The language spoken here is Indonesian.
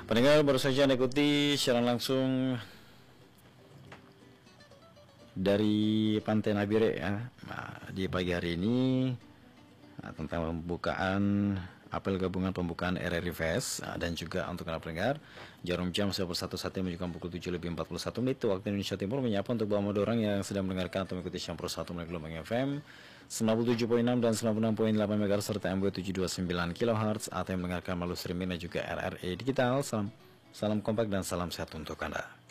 Pendengar, baru saja Anda ikuti siaran langsung dari Pantai Nabire ya. Nah, di pagi hari ini tentang pembukaan apel gabungan pembukaan RRI Fest dan juga untuk Anda pendengar jarum jam 1 saat ini menunjukkan pukul 7:41 waktu Indonesia Timur, menyapa untuk Bapak orang yang sedang mendengarkan atau mengikuti 91 melalui gelombang FM 97.6 dan 96.8 MHz serta MW 729 kHz atau yang mendengarkan melalui streaming dan juga RRI digital. Salam kompak dan salam sehat untuk Anda.